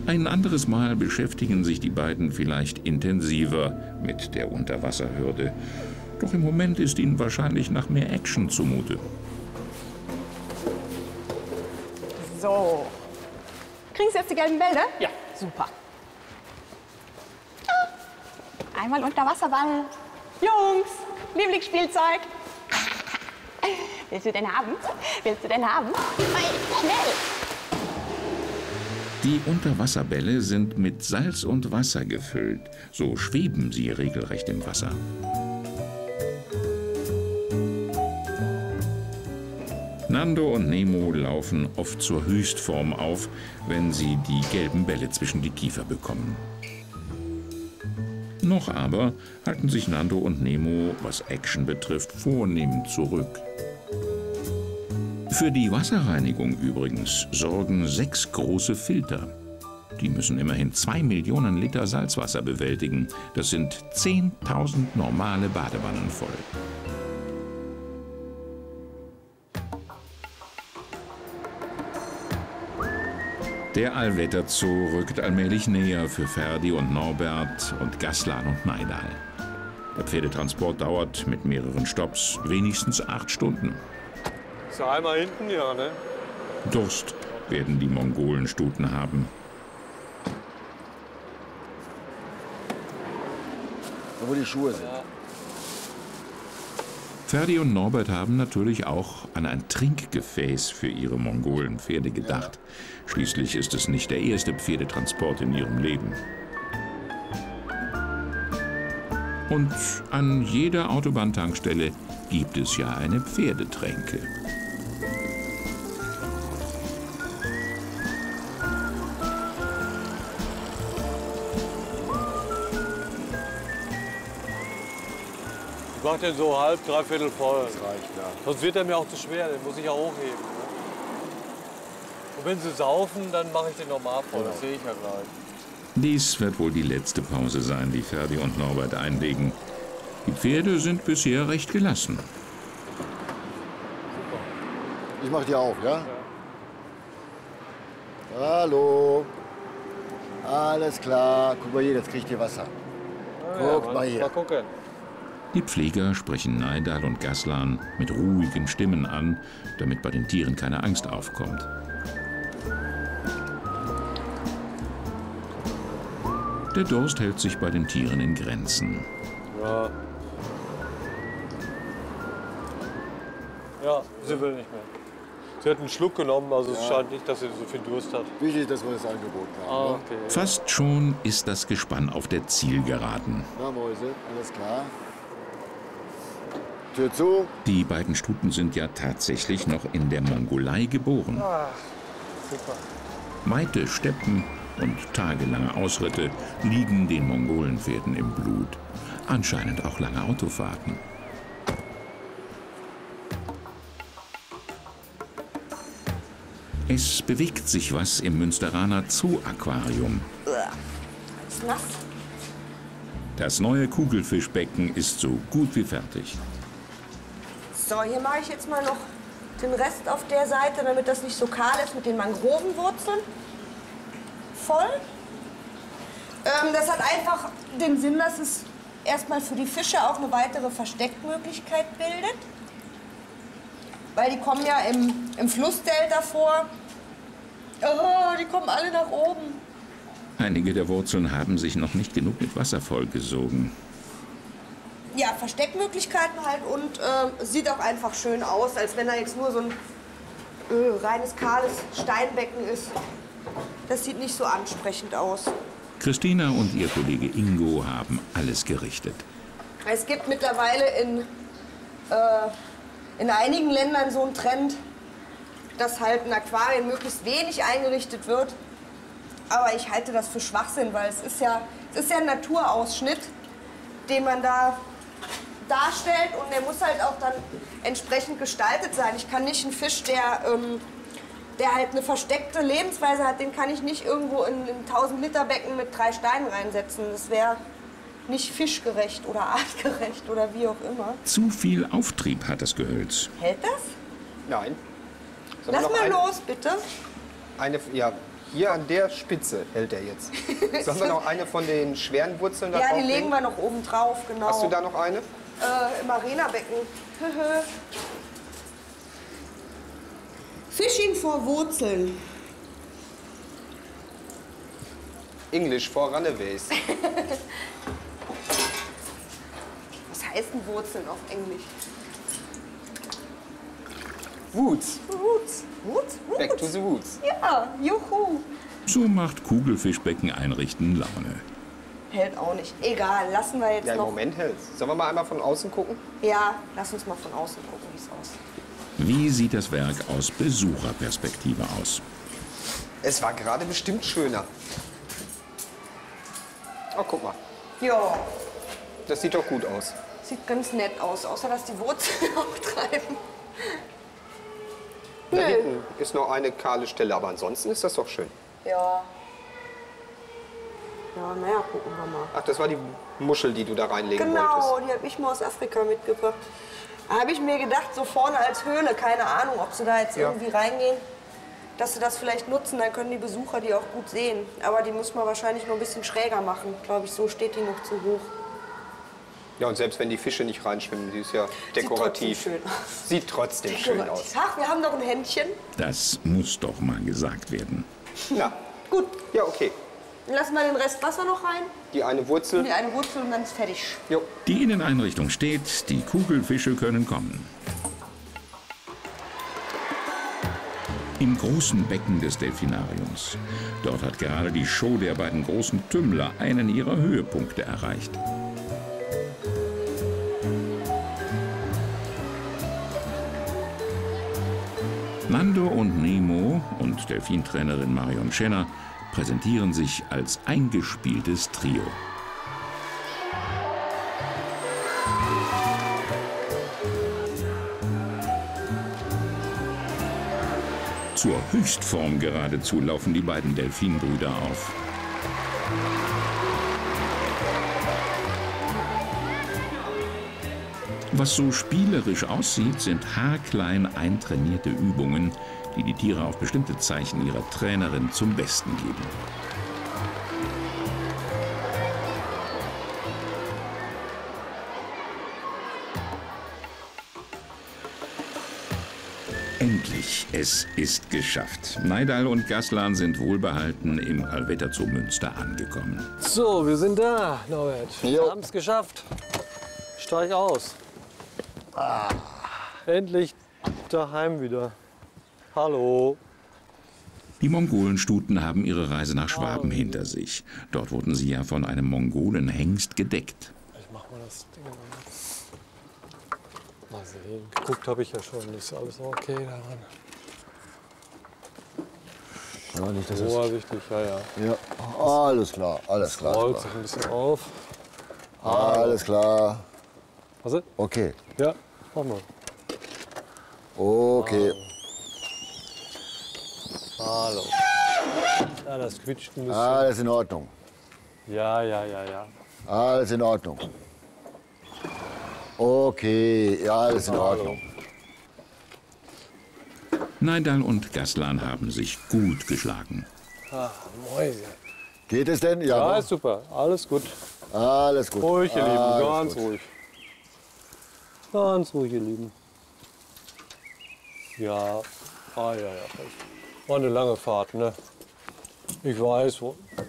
Ein anderes Mal beschäftigen sich die beiden vielleicht intensiver mit der Unterwasserhürde. Doch im Moment ist ihnen wahrscheinlich nach mehr Action zumute. So. Kriegen Sie jetzt die gelben Bälle? Ja. Super. Einmal Unterwasserball. Jungs, Lieblingsspielzeug. Willst du denn haben? Willst du denn haben? Schnell! Die Unterwasserbälle sind mit Salz und Wasser gefüllt. So schweben sie regelrecht im Wasser. Nando und Nemo laufen oft zur Höchstform auf, wenn sie die gelben Bälle zwischen die Kiefer bekommen. Noch aber halten sich Nando und Nemo, was Action betrifft, vornehm zurück. Für die Wasserreinigung übrigens sorgen 6 große Filter. Die müssen immerhin 2 Millionen Liter Salzwasser bewältigen. Das sind 10.000 normale Badewannen voll. Der Allwetterzoo rückt allmählich näher für Ferdi und Norbert und Gaslan und Naidal. Der Pferdetransport dauert mit mehreren Stopps wenigstens 8 Stunden. Ist ja einmal hinten, ja, ne? Durst werden die Mongolenstuten haben. Wo die Schuhe sind. Ja. Ferdi und Norbert haben natürlich auch an ein Trinkgefäß für ihre Mongolenpferde gedacht. Schließlich ist es nicht der erste Pferdetransport in ihrem Leben. Und an jeder Autobahntankstelle gibt es ja eine Pferdetränke. Ich mach den so halb, dreiviertel voll. Das reicht, ja. Sonst wird er mir auch zu schwer, den muss ich ja hochheben. Ne? Und wenn sie saufen, dann mache ich den normal voll, das sehe ich ja gleich. Dies wird wohl die letzte Pause sein, die Ferdi und Norbert einlegen. Die Pferde sind bisher recht gelassen. Ich mach die auf, ja? Hallo. Alles klar. Guck mal hier, jetzt kriegt ihr Wasser. Guck mal hier. Mal gucken. Die Pfleger sprechen Naidal und Gaslan mit ruhigen Stimmen an, damit bei den Tieren keine Angst aufkommt. Der Durst hält sich bei den Tieren in Grenzen. Ja. Ja, sie will nicht mehr. Sie hat einen Schluck genommen, also es scheint nicht, dass sie so viel Durst hat. Wichtig, dass wir das angeboten haben. Ah, Ne? okay. Fast schon ist das Gespann auf der Zielgeraden. Na, Mäuse, alles klar. Tür zu. Die beiden Stuten sind ja tatsächlich noch in der Mongolei geboren. Ah, super. Weite Steppen und tagelange Ausritte liegen den Mongolenpferden im Blut. Anscheinend auch lange Autofahrten. Es bewegt sich was im Münsteraner Zoo-Aquarium. Ist nass. Das neue Kugelfischbecken ist so gut wie fertig. So, hier mache ich jetzt mal noch den Rest auf der Seite, damit das nicht so kahl ist mit den Mangrovenwurzeln. Voll. Das hat einfach den Sinn, dass es erstmal für die Fische auch eine weitere Versteckmöglichkeit bildet. Weil die kommen ja im Flussdelta vor. Oh, die kommen alle nach oben. Einige der Wurzeln haben sich noch nicht genug mit Wasser vollgesogen. Ja, Versteckmöglichkeiten halt und sieht auch einfach schön aus, als wenn da jetzt nur so ein reines, kahles Steinbecken ist. Das sieht nicht so ansprechend aus. Christina und ihr Kollege Ingo haben alles gerichtet. Es gibt mittlerweile in einigen Ländern so einen Trend, dass halt in Aquarien möglichst wenig eingerichtet wird. Aber ich halte das für Schwachsinn, weil es ist ja ein Naturausschnitt, den man da darstellt und der muss halt auch dann entsprechend gestaltet sein. Ich kann nicht einen Fisch, der halt eine versteckte Lebensweise hat, den kann ich nicht irgendwo in ein 1000-Liter-Becken mit 3 Steinen reinsetzen. Das wäre nicht fischgerecht oder artgerecht oder wie auch immer. Zu viel Auftrieb hat das Gehölz. Hält das? Nein. Lass mal los, bitte. Ja, Hier an der Spitze hält er jetzt. Sollen wir noch eine von den schweren Wurzeln da Ja, die drauflegen? legen wir noch oben drauf, genau. Hast du da noch eine? Im Arenabecken. Fishing for Wurzeln. English for Runaways. Was heißt denn Wurzeln auf Englisch? Woods. Roots. Roots? Back to the woods. Ja, juhu. So macht Kugelfischbecken einrichten Laune. Hält auch nicht. Egal, lassen wir jetzt Ja, im noch. Moment hält's. Sollen wir mal einmal von außen gucken? Ja, lass uns mal von außen gucken, wie es aussieht. Wie sieht das Werk aus Besucherperspektive aus? Es war gerade bestimmt schöner. Oh, guck mal. Ja, Das sieht doch gut aus. sieht ganz nett aus, außer dass die Wurzeln auch treiben. Da Nö. hinten ist noch eine kahle Stelle, aber ansonsten ist das doch schön. Ja. Ja, naja, gucken wir mal. Ach, das war die Muschel, die du da reinlegen Genau, wolltest. die habe ich mal aus Afrika mitgebracht. Da habe ich mir gedacht, so vorne als Höhle, keine Ahnung, ob sie da jetzt Ja. irgendwie reingehen, dass sie das vielleicht nutzen, dann können die Besucher die auch gut sehen. Aber die muss man wahrscheinlich noch ein bisschen schräger machen. Glaube ich, so steht die noch zu hoch. Ja, und selbst wenn die Fische nicht reinschwimmen, die ist ja dekorativ. Sieht trotzdem schön aus. Sieht trotzdem schön aus. Ach, wir haben noch ein Händchen. Das muss doch mal gesagt werden. Na, Gut, ja, okay. dann lassen wir den Rest Wasser noch rein. Die eine Wurzel. Und die eine Wurzel und dann ist fertig. Jo. Die Inneneinrichtung steht, die Kugelfische können kommen. Im großen Becken des Delfinariums. Dort hat gerade die Show der beiden großen Tümmler einen ihrer Höhepunkte erreicht. Nando und Nemo und Delfintrainerin Marion Schenner präsentieren sich als eingespieltes Trio. Zur Höchstform geradezu laufen die beiden Delfinbrüder auf. Was so spielerisch aussieht, sind haarklein eintrainierte Übungen, die die Tiere auf bestimmte Zeichen ihrer Trainerin zum Besten geben. Endlich, es ist geschafft. Naidal und Gaslan sind wohlbehalten im Allwetter Zoo Münster angekommen. So, wir sind da, Norbert. Jo. Wir haben es geschafft. Steig aus. Endlich daheim wieder. Hallo. Die Mongolenstuten haben ihre Reise nach Schwaben hinter sich. Dort wurden sie ja von einem Mongolenhengst gedeckt. Ich mach mal das Ding mal sehen. Geguckt habe ich ja schon. Ist alles okay daran? Ja, nicht, dass es Vorsichtig, ja, ja. ja, alles klar, alles klar. Rollt sich ein bisschen auf. Alles klar. Was? Okay, Ja, mach mal. okay. Hallo. Ja, das quietscht ein bisschen. Alles in Ordnung. Ja, ja, ja, ja. Alles in Ordnung. Okay, ja, alles in Ordnung. Naidal und Gaslan haben sich gut geschlagen. Ah, Mäuse. Geht es denn? Ja, Ja, ist super. Alles gut. alles gut. Ruhig, ihr Lieben. Alles Ganz gut. ruhig. Ganz ruhig, ihr Lieben. Ja. Ah, ja, ja. War eine lange Fahrt, ne? Ich weiß.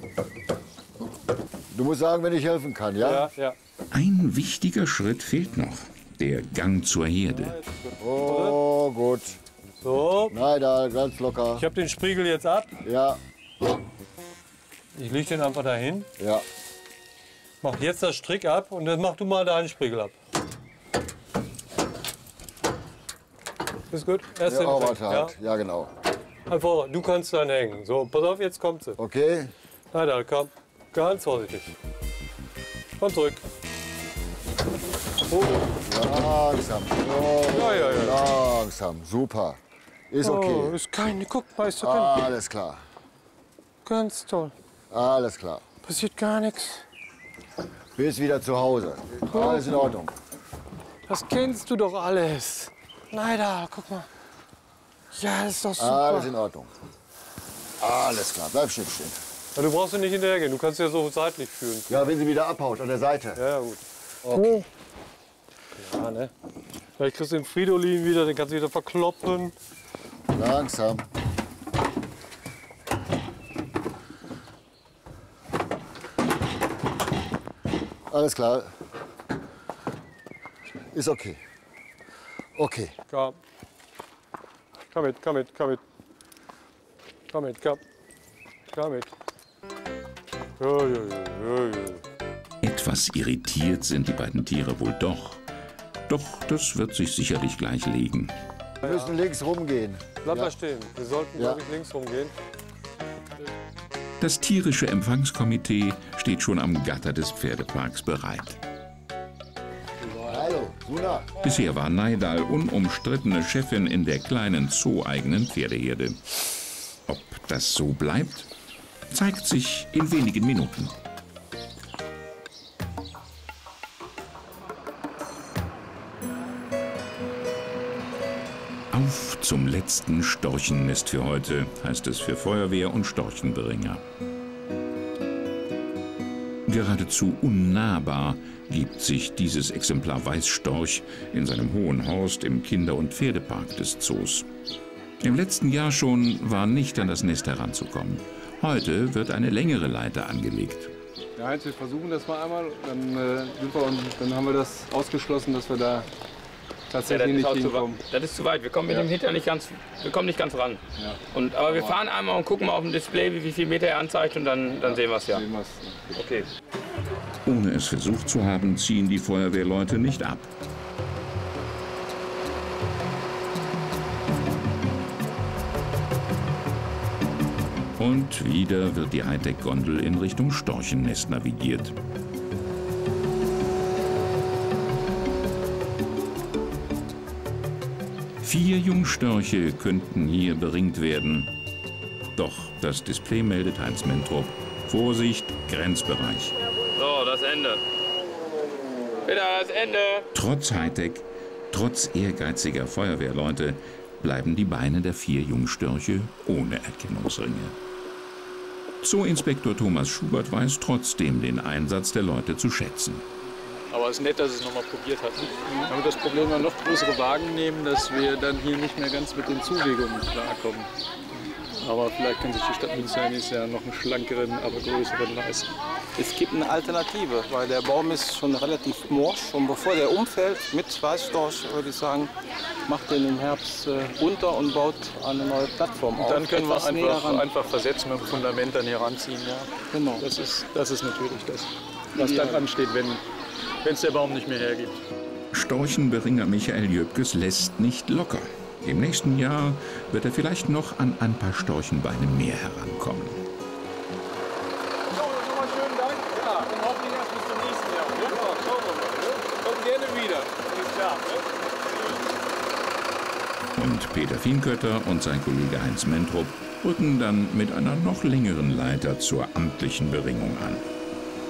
Du musst sagen, wenn ich helfen kann, ja? Ja, ja. Ein wichtiger Schritt fehlt noch. Der Gang zur Herde. Oh, gut. So, Nein, da ganz locker. ich habe den Spriegel jetzt ab. Ja, Ich lege den einfach dahin. ja. Mach jetzt das Strick ab und dann mach du mal deinen Spriegel ab. Ist gut? Erst Ja, den oh, Strick, warte halt. Ja, genau. Einfach, du kannst dann hängen. So, pass auf, jetzt kommt sie. Okay. Nein, da komm. Ganz vorsichtig. Komm zurück. Oh, Langsam. Oh, ja, ja, ja. langsam. Super. Ist Oh, okay. ist keine, guck mal, ist okay. Alles klar. Ganz toll. Alles klar. Passiert gar nichts. Bis wieder zu Hause. Alles in Ordnung. Das kennst du doch alles. Nein, da, guck mal. Ja, das ist doch super. Alles in Ordnung. Alles klar, bleib stehen. Ja, du brauchst ja nicht hinterhergehen, du kannst ja so seitlich führen. Ja, wenn sie wieder abhaut an der Seite. Ja, gut. Okay. Ja, ne? Vielleicht kriegst du den Fridolin wieder, den kannst du wieder verkloppen. Langsam. Alles klar. Ist okay. Okay. Komm. Komm mit, komm mit, komm mit. Komm mit, komm. Komm mit. Ja, ja, ja, ja. Etwas irritiert sind die beiden Tiere wohl doch. Doch das wird sich sicherlich gleich legen. Wir müssen links rumgehen. Bleib Ja. mal stehen. Wir sollten, Ja. glaube ich, links rumgehen. Das tierische Empfangskomitee steht schon am Gatter des Pferdeparks bereit. Hallo, Suna. Bisher war Neidal unumstrittene Chefin in der kleinen zoo-eigenen Pferdeherde. Ob das so bleibt, zeigt sich in wenigen Minuten. Auf zum letzten Storchennest für heute, heißt es für Feuerwehr und Storchenberinger. Geradezu unnahbar gibt sich dieses Exemplar Weißstorch in seinem hohen Horst im Kinder- und Pferdepark des Zoos. Im letzten Jahr schon war nicht an das Nest heranzukommen. Heute wird eine längere Leiter angelegt. Ja, Heinz, wir versuchen das mal einmal, dann haben wir das ausgeschlossen, dass wir da tatsächlich nicht hinkommen. Das ist zu weit. Wir kommen mit dem Hintern nicht ganz ran. Ja. Aber wir fahren einmal und gucken mal auf dem Display, wie viele Meter er anzeigt, und dann sehen wir es ja. Okay. Ohne es versucht zu haben, ziehen die Feuerwehrleute nicht ab. Und wieder wird die Hightech-Gondel in Richtung Storchennest navigiert. Vier Jungstörche könnten hier beringt werden. Doch das Display meldet Heinz Mentrop: Vorsicht, Grenzbereich. So, das Ende. Wieder das Ende. Trotz Hightech, trotz ehrgeiziger Feuerwehrleute bleiben die Beine der vier Jungstörche ohne Erkennungsringe. Zooinspektor Thomas Schubert weiß trotzdem den Einsatz der Leute zu schätzen. Aber es ist nett, dass es nochmal probiert hat. Wenn wir das Problem dann noch größere Wagen nehmen, dass wir dann hier nicht mehr ganz mit den Zuwegungen klarkommen. Aber vielleicht kann sich die Stadt Münster nächstes Jahr noch einen schlankeren, aber größeren leisten. Es gibt eine Alternative, weil der Baum ist schon relativ morsch. Und bevor der umfällt, mit Weißstorch, würde ich sagen, macht den im Herbst runter und baut eine neue Plattform auf. Dann können Etwas wir einfach versetzen mit dem Fundament dann hier ranziehen. Ja. Genau. Das ist natürlich das, was dann ansteht, wenn es der Baum nicht mehr hergibt. Storchenberinger Michael Jöpkes lässt nicht locker. Im nächsten Jahr wird er vielleicht noch an ein paar Storchenbeine mehr herankommen. So, nochmal schönen Dank. Ja, und hoffentlich erst bis zum nächsten Jahr. Ja, schauen wir mal. Kommt gerne wieder. Ist klar, ne? Und Peter Fienkötter und sein Kollege Heinz Mentrop rücken dann mit einer noch längeren Leiter zur amtlichen Beringung an.